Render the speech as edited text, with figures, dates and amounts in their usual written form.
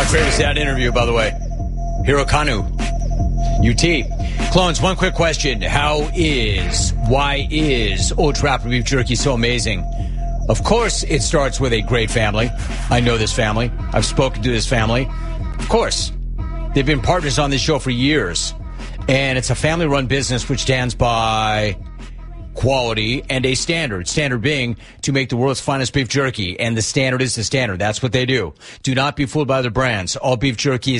favorite that interview, by the way. Hiro Kanu, UT. Clones, one quick question. Why is Old Trapper Beef Jerky so amazing? Of course, it starts with a great family. I know this family. I've spoken to this family. Of course, they've been partners on this show for years. And it's a family-run business which stands by quality and a standard. Standard being to make the world's finest beef jerky. And the standard is the standard. That's what they do. Do not be fooled by other brands. All beef jerky is